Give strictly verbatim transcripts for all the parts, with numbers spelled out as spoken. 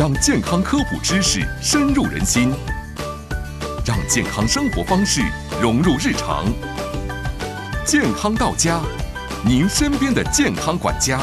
让健康科普知识深入人心，让健康生活方式融入日常。健康到家，您身边的健康管家。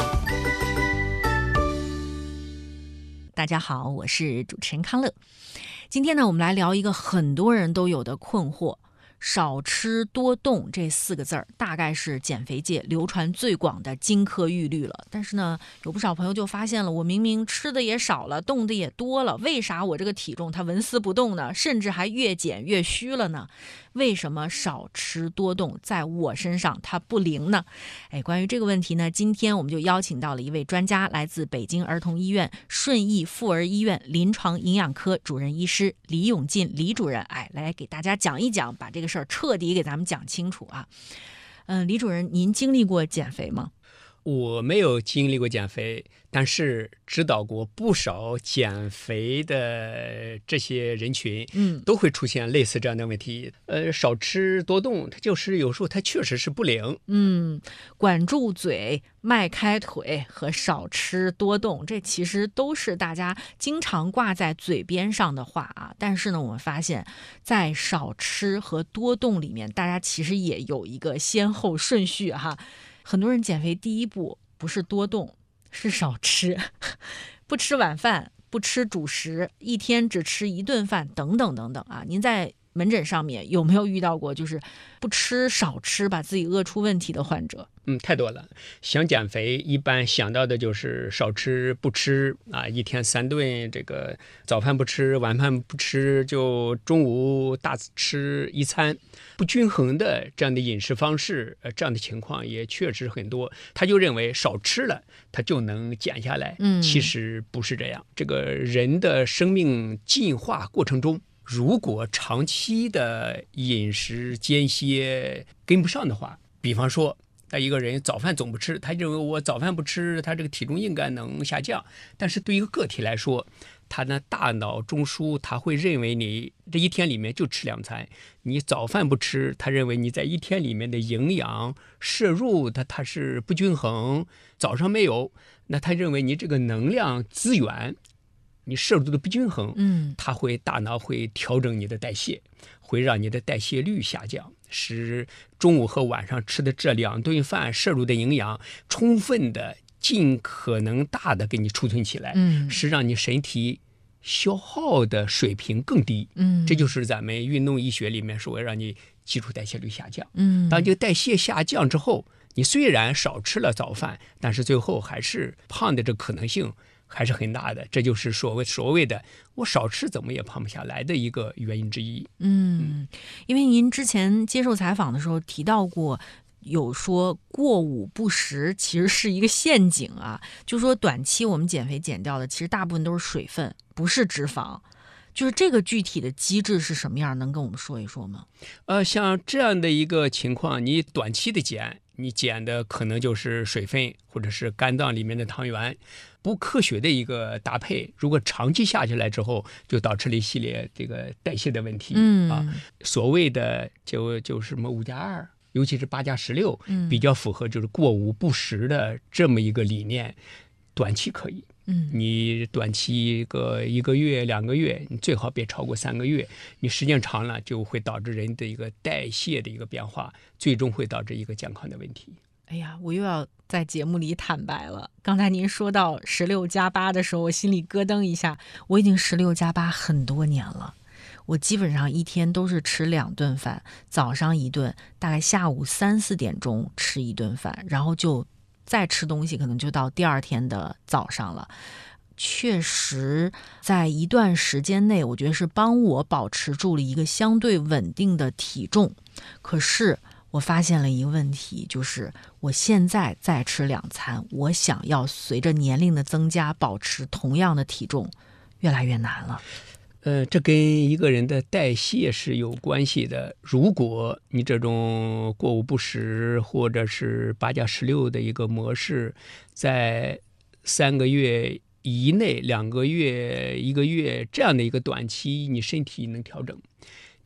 大家好，我是主持人康乐。今天呢，我们来聊一个很多人都有的困惑。少吃多动这四个字儿，大概是减肥界流传最广的金科玉律了。但是呢，有不少朋友就发现了，我明明吃的也少了，动的也多了，为啥我这个体重它纹丝不动呢？甚至还越减越虚了呢？为什么少吃多动在我身上它不灵呢？哎，关于这个问题呢，今天我们就邀请到了一位专家，来自北京儿童医院顺义妇儿医院临床营养科主任医师李永进李主任，哎，来给大家讲一讲，把这个事儿彻底给咱们讲清楚啊。嗯、呃，李主任，您经历过减肥吗？ 我没有经历过减肥，但是指导过不少减肥的这些人群， 嗯， 都会出现类似这样的问题。呃，少吃多动，它就是有时候它确实是不灵。 嗯，管住嘴、迈开腿和少吃多动，这其实都是大家经常挂在嘴边上的话啊。但是呢，我们发现，在少吃和多动里面，大家其实也有一个先后顺序哈。很多人减肥第一步不是多动，是少吃，不吃晚饭，不吃主食，一天只吃一顿饭，等等等等啊。您在门诊上面有没有遇到过就是不吃少吃把自己饿出问题的患者？ 嗯，太多了。想减肥，一般想到的就是少吃不吃啊，一天三顿，这个早饭不吃，晚饭不吃，就中午大吃一餐，不均衡的这样的饮食方式，呃，这样的情况也确实很多。他就认为少吃了，他就能减下来。 嗯， 其实不是这样。这个人的生命进化过程中，如果长期的饮食间歇跟不上的话，比方说那一个人早饭总不吃，他认为我早饭不吃，他这个体重应该能下降。但是对于一个个体来说，他的大脑中枢他会认为你这一天里面就吃两餐，你早饭不吃，他认为你在一天里面的营养摄入它它是不均衡，早上没有，那他认为你这个能量资源你摄入的不均衡， 嗯， 它会大脑会调整你的代谢，会让你的代谢率下降，使中午和晚上吃的这两顿饭摄入的营养充分的、尽可能大的给你储存起来， 嗯， 是让你身体消耗的水平更低。 嗯， 这就是咱们运动医学里面说让你基础代谢率下降。 嗯， 当这个代谢下降之后，你虽然少吃了早饭，但是最后还是胖的这可能性还是很大的，这就是所谓所谓的我少吃怎么也胖不下来的一个原因之一。 嗯，因为您之前接受采访的时候提到过，有说过午不食其实是一个陷阱啊，就说短期我们减肥减掉的其实大部分都是水分，不是脂肪。就是这个具体的机制是什么样，能跟我们说一说吗？ 呃，像这样的一个情况，你短期的减，你减的可能就是水分或者是肝脏里面的糖原，不科学的一个搭配。如果长期下去来之后，就导致了一系列这个代谢的问题。 嗯啊，所谓的就就是什么五加二，尤其是八加十六，比较符合就是过午不食的这么一个理念。短期可以。 嗯， 你短期个一个月两个月，你最好别超过三个月。你时间长了，就会导致人的一个代谢的一个变化，最终会导致一个健康的问题。 哎呀，我又要在节目里坦白了。刚才您说到十六加八的时候，我心里咯噔一下。我已经十六加八很多年了，我基本上一天都是吃两顿饭，早上一顿，大概下午三四点钟吃一顿饭，然后就再吃东西，可能就到第二天的早上了。确实在一段时间内，我觉得是帮我保持住了一个相对稳定的体重。可是我发现了一个问题，就是我现在再吃两餐，我想要随着年龄的增加保持同样的体重越来越难了。 呃，这跟一个人的代谢是有关系的。如果你这种过午不食或者是八加十六的一个模式，在三个月以内、两个月、一个月这样的一个短期，你身体能调整。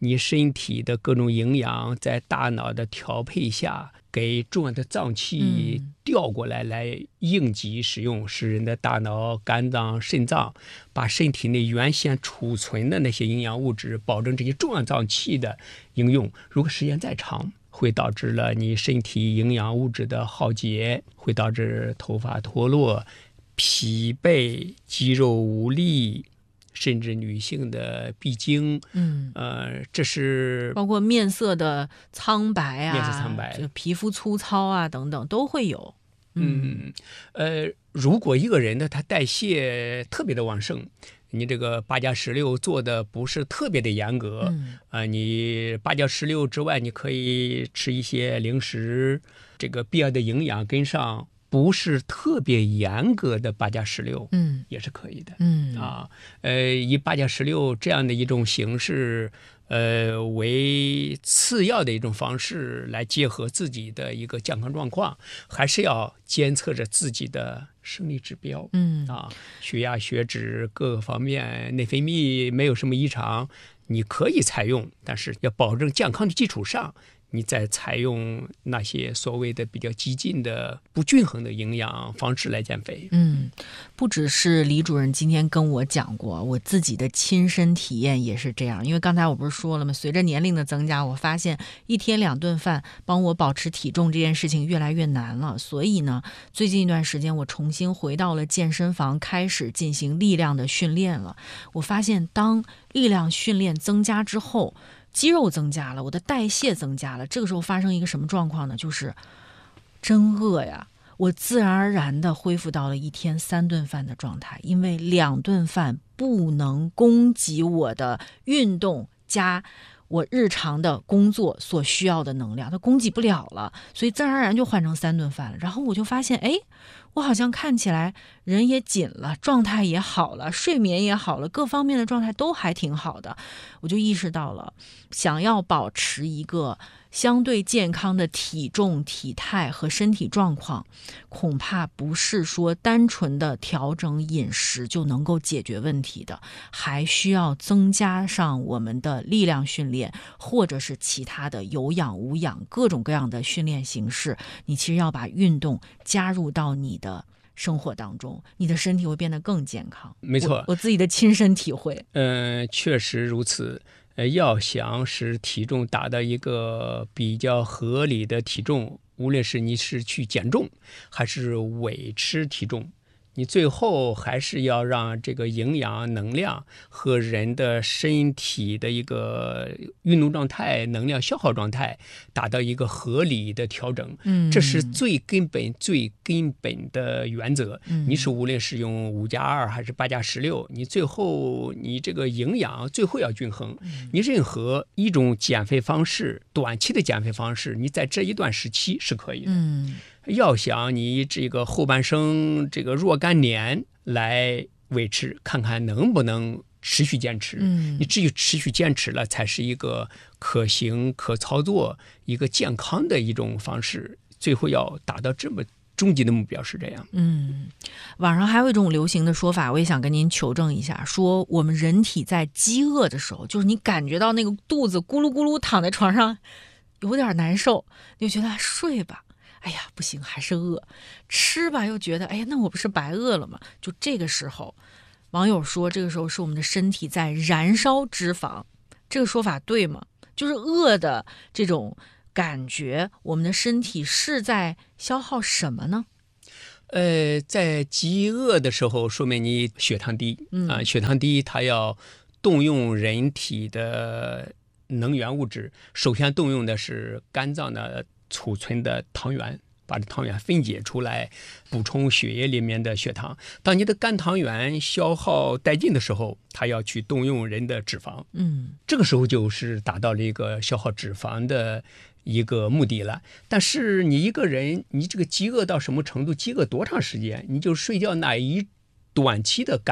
你身体的各种营养在大脑的调配下，给重要的脏器调过来，来应急使用，使人的大脑、肝脏、肾脏把身体内原先储存的那些营养物质，保证这些重要脏器的应用。如果时间再长，会导致了你身体营养物质的耗竭，会导致头发脱落、疲惫、肌肉无力，甚至女性的闭经， 嗯， 呃，这是包括面色的苍白啊， 面色苍白， 就皮肤粗糙啊等等都会有。 嗯，呃，如果一个人呢，他代谢特别的旺盛，你这个八加十六做的不是特别的严格， 嗯， 呃，你八加十六之外，你可以吃一些零食，这个必要的营养跟上。不是特别严格的八加十六， 嗯， 也是可以的， 嗯啊，呃，以八加十六这样的一种形式，呃，为次要的一种方式来结合自己的一个健康状况，还是要监测着自己的生理指标， 嗯啊，血压、血脂各个方面内分泌没有什么异常，你可以采用，但是要保证健康的基础上。你再采用那些所谓的比较激进的不均衡的营养方式来减肥。 嗯，不只是李主任今天跟我讲过，我自己的亲身体验也是这样。因为刚才我不是说了吗？随着年龄的增加，我发现一天两顿饭帮我保持体重这件事情越来越难了。所以呢，最近一段时间我重新回到了健身房，开始进行力量的训练了。我发现当力量训练增加之后，肌肉增加了，我的代谢增加了，这个时候发生一个什么状况呢？就是真饿呀，我自然而然的恢复到了一天三顿饭的状态，因为两顿饭不能供给我的运动加我日常的工作所需要的能量，它供给不了了，所以自然而然就换成三顿饭了。然后我就发现，哎，我好像看起来人也紧了，状态也好了，睡眠也好了，各方面的状态都还挺好的。我就意识到了，想要保持一个相对健康的体重、体态和身体状况，恐怕不是说单纯的调整饮食就能够解决问题的，还需要增加上我们的力量训练，或者是其他的有氧、无氧各种各样的训练形式。你其实要把运动加入到你的生活当中，你的身体会变得更健康。 没错， 我, 我自己的亲身体会。 呃，确实如此。呃，要想使体重达到一个比较合理的体重，无论是你是去减重，还是维持体重，你最后还是要让这个营养、能量和人的身体的一个运动状态、能量消耗状态达到一个合理的调整。 嗯， 这是最根本、最根本的原则。 嗯， 你是无论是用五加二还是八加十六，你最后你这个营养最后要均衡。 嗯， 你任何一种减肥方式，短期的减肥方式，你在这一段时期是可以的。 嗯。 要想你这个后半生这个若干年来维持，看看能不能持续坚持。 嗯， 你至于持续坚持了，才是一个可行、可操作、一个健康的一种方式。最后要达到这么终极的目标是这样。 嗯，网上还有一种流行的说法，我也想跟您求证一下，说我们人体在饥饿的时候，就是你感觉到那个肚子咕噜咕噜躺在床上有点难受，你就觉得睡吧。哎呀，不行，还是饿。吃吧，又觉得，哎呀，那我不是白饿了吗？就这个时候，网友说，这个时候是我们的身体在燃烧脂肪，这个说法对吗？就是饿的这种感觉，我们的身体是在消耗什么呢？ 呃，在饥饿的时候，说明你血糖低， 嗯啊，血糖低，它要动用人体的能源物质，首先动用的是肝脏的储存的糖原，把这糖原分解出来，补充血液里面的血糖。当你的肝糖原消耗殆尽的时候，它要去动用人的脂肪， 嗯， 这个时候就是达到了一个消耗脂肪的一个目的了。但是你一个人，你这个饥饿到什么程度，饥饿多长时间，你就睡觉那一短期的感